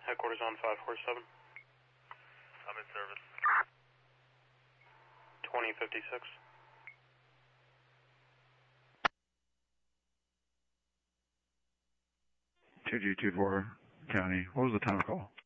Headquarters on 547. I'm in service. 2056. 2G24 County. What was the time of call?